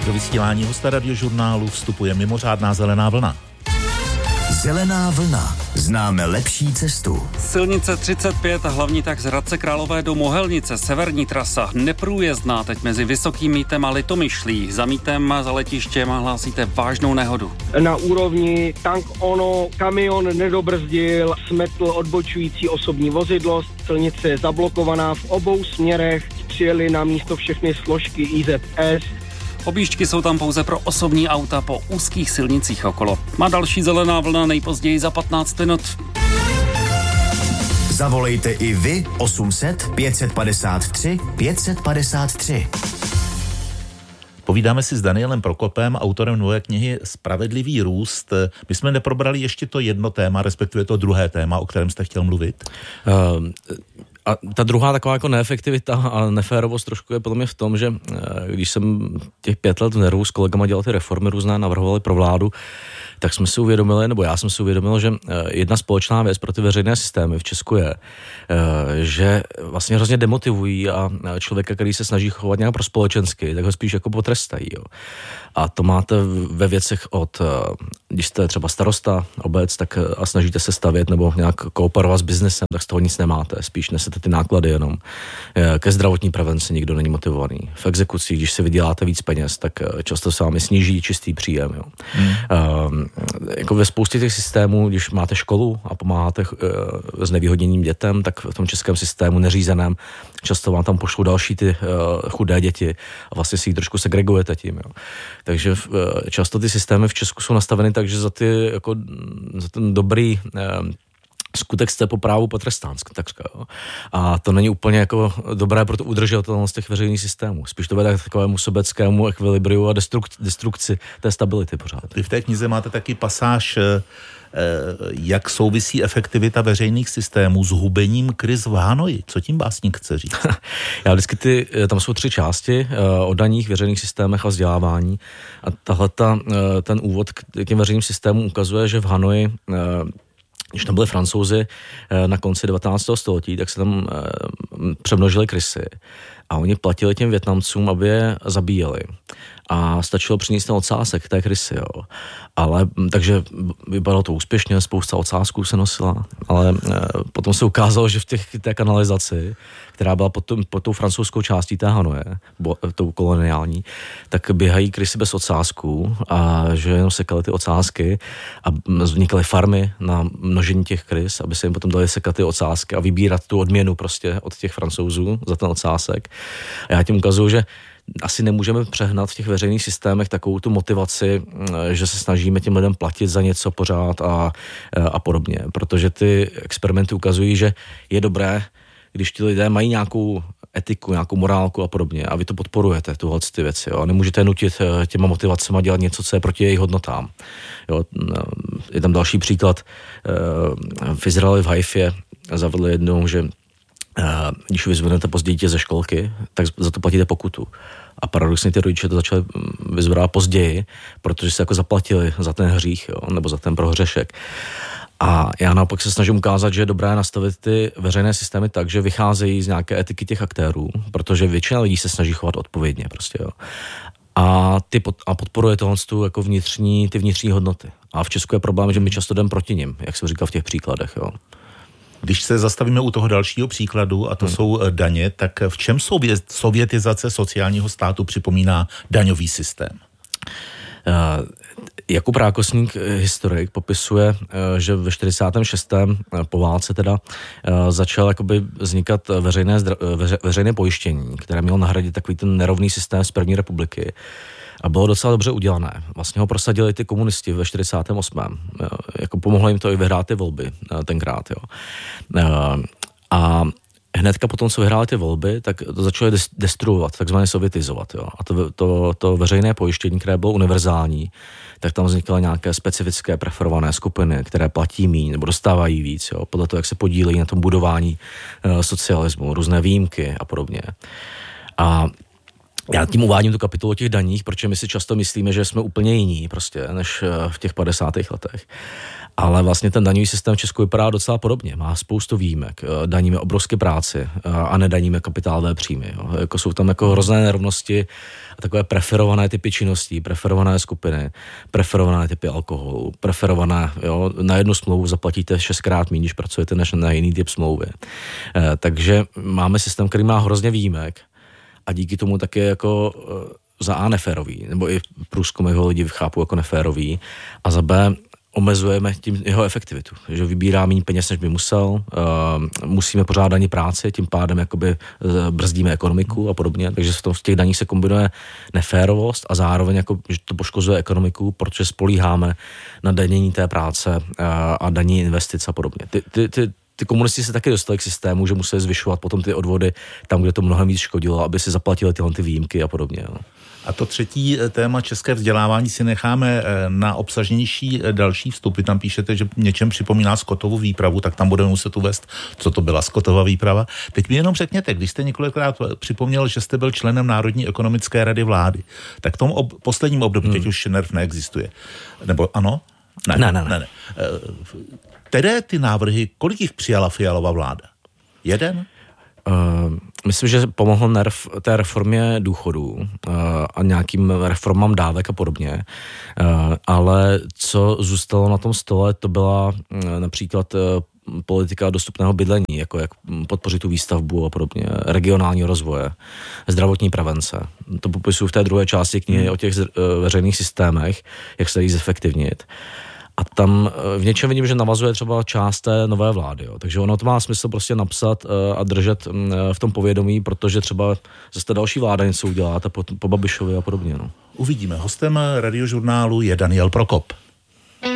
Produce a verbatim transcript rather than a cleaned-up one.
Do vysílání hosta Radiožurnálu vstupuje mimořádná zelená vlna. Zelená vlna. Známe lepší cestu. Silnice třicet pět a hlavní tak z Hradce Králové do Mohelnice, severní trasa, neprůjezdná teď mezi Vysokým Mítem a Litomyšlí. Za Mítem za letištěm hlásíte vážnou nehodu. Na úrovni tank ono, kamion nedobrzdil, smetl odbočující osobní vozidlo, silnice je zablokovaná v obou směrech, přijeli na místo všechny složky I Z S. Objížďky jsou tam pouze pro osobní auta po úzkých silnicích okolo. Má další zelená vlna nejpozději za patnáct minut. Zavolejte i vy osm set pět padesát tři pět padesát tři. Povídáme si s Danielem Prokopem, autorem nové knihy Spravedlivý růst. My jsme neprobrali ještě to jedno téma, respektive to druhé téma, o kterém jste chtěl mluvit. Uh... A ta druhá taková jako neefektivita a neférovost trošku je podle mě v tom, že když jsem těch pět let v NERu s kolegama dělal ty reformy různé, navrhovali pro vládu, tak jsme si uvědomili, nebo já jsem si uvědomil, že jedna společná věc pro ty veřejné systémy v Česku je, že vlastně hrozně demotivují a člověka, který se snaží chovat nějak pro společensky, tak ho spíš jako potrestají. Jo. A to máte ve věcech od, když jste třeba starosta, obec, tak a snažíte se stavět nebo nějak kooperovat s biznesem, tak z toho nic nemáte, spíš nesete ty náklady jenom. Ke zdravotní prevenci nikdo není motivovaný. V exekucích, když si vyděláte víc peněz, tak často se vám sníží čistý příjem. Jo. Hmm. Um, jako ve spoustě těch systémů, když máte školu a pomáháte uh, s nevýhodněním dětem, tak v tom českém systému neřízeném často vám tam pošlou další ty uh, chudé děti a vlastně si jich trošku segregujete tím. Jo. Takže uh, často ty systémy v Česku jsou nastaveny tak, že za, ty, jako, za ten dobrý uh, skutek jste po právu potrestán, takřka. Jo. A to není úplně jako dobré pro tu udržitelnost těch veřejných systémů. Spíš to vede k takovému sobeckému ekvilibriu a destruk- destrukci té stability pořád. Vy v té knize máte taky pasáž, jak souvisí efektivita veřejných systémů s hubením kriz v Hanoji. Co tím básník chce říct? Já vždycky ty, tam jsou tři části o daních, veřejných systémech a vzdělávání. A tahleta, ten úvod k těm veřejným systémům ukazuje, že v Hanoji, když tam byli Francouzi na konci devatenáctého století, tak se tam přemnožily krysy. A oni platili těm Vietnamcům, aby je zabíjeli. A stačilo přinést ten ocásek té krysy, jo. Ale, takže vypadalo to úspěšně, spousta ocásků se nosila, ale e, potom se ukázalo, že v těch, té kanalizaci, která byla pod, tom, pod tou francouzskou částí té Hanoje, bo, tou koloniální, tak běhají krysy bez ocásků a že jenom sekaly ty ocásky a vznikaly farmy na množení těch krys, aby se jim potom dali sekat ty ocásky a vybírat tu odměnu prostě od těch Francouzů za ten ocásek. A já tím ukazuju, že asi nemůžeme přehnat v těch veřejných systémech takovou tu motivaci, že se snažíme těm lidem platit za něco pořád a, a podobně, protože ty experimenty ukazují, že je dobré, když ti lidé mají nějakou etiku, nějakou morálku a podobně a vy to podporujete, tuhle ty věci, jo, a nemůžete nutit těma motivacemi dělat něco, co je proti jejich hodnotám. Jo, je tam další příklad, v Izraeli v Haifě zavedli jednou, že když vyzvednete později dítě ze školky, tak za to platíte pokutu. A paradoxně ty rodiče to začali vyzvedávat později, protože se jako zaplatili za ten hřích, jo, nebo za ten prohřešek. A já naopak se snažím ukázat, že je dobré nastavit ty veřejné systémy tak, že vycházejí z nějaké etiky těch aktérů, protože většina lidí se snaží chovat odpovědně prostě, jo. A, ty pod, a podporuje tohle jako vnitřní, ty vnitřní hodnoty. A v Česku je problém, že my často jdeme proti nim, jak jsem říkal v těch příkladech, jo. Když se zastavíme u toho dalšího příkladu, a to hmm. jsou daně, tak v čem sovět, sovětizace sociálního státu připomíná daňový systém? Uh, Jakub Rákosník, historik, popisuje, že ve čtyřicátém šestém po válce teda uh, začal jakoby vznikat veřejné, veře, veřejné pojištění, které mělo nahradit takový ten nerovný systém z první republiky. A bylo docela dobře udělané. Vlastně ho prosadili ty komunisti ve čtyřicátém osmém Jako pomohlo jim to i vyhrát ty volby tenkrát. Jo. A hnedka potom, co vyhráli ty volby, tak to začalo destruovat, takzvaně sovětizovat. Jo. A to, to, to veřejné pojištění, které bylo univerzální, tak tam vznikaly nějaké specifické preferované skupiny, které platí míň nebo dostávají víc, jo, podle toho, jak se podílejí na tom budování uh, socialismu, různé výjimky a podobně. A Já tím uvádím tu kapitolu o těch daních, protože my si často myslíme, že jsme úplně jiní prostě, než v těch padesátých letech. Ale vlastně ten daňový systém v Česku vypadá docela podobně. Má spoustu výjimek. Daníme obrovské práci a nedaníme kapitálové příjmy. Jo. Jako jsou tam jako hrozné nerovnosti a takové preferované typy činností, preferované skupiny, preferované typy alkoholu, preferované, jo, na jednu smlouvu zaplatíte šestkrát méně, když pracujete, než na jiný typ smlouvy. Takže máme systém, který má hrozně výjimek a díky tomu taky jako za A neférový, nebo i průzkum jeho lidi chápou jako neférový, a za B omezujeme tím jeho efektivitu, že vybírá méně peněz, než by musel, uh, musíme pořádat daní práci, tím pádem jakoby brzdíme ekonomiku a podobně, takže v, tom, v těch daních se kombinuje neférovost a zároveň jako, že to poškozuje ekonomiku, protože spolíháme na danění té práce uh, a daní investic a podobně. Ty, ty, ty, ty komunisti se taky dostali k systému, že museli zvyšovat potom ty odvody tam, kde to mnohem víc škodilo, aby si zaplatili tyhle ty výjimky a podobně. Jo. A to třetí téma, české vzdělávání, si necháme na obsažnější další vstupy. Tam píšete, že něčem připomíná Scottovu výpravu, tak tam budeme muset uvést, co to byla Scottova výprava. Teď mi jenom řekněte, když jste několikrát připomněl, že jste byl členem Národní ekonomické rady vlády, tak v tom ob- posledním období, hmm. teď už NERV neexistuje. Nebo ano? Ne, ne, ne. ne. ne. Které ty návrhy, kolik jich přijala Fialova vláda? Jeden? Uh, myslím, že pomohl nerv té reformě důchodů uh, a nějakým reformám dávek a podobně, uh, ale co zůstalo na tom stole, to byla uh, například uh, politika dostupného bydlení, jako jak podpořit tu výstavbu a podobně, regionálního rozvoje, zdravotní prevence. To popisuju v té druhé části knihy hmm. o těch uh, veřejných systémech, jak se jí zefektivnit. A tam v něčem vidím, že navazuje třeba část té nové vlády. Jo. Takže ono to má smysl prostě napsat a držet v tom povědomí, protože třeba zase další vláda něco udělá, po, po Babišovi a podobně. No. Uvidíme. Hostem radiožurnálu je Daniel Prokop.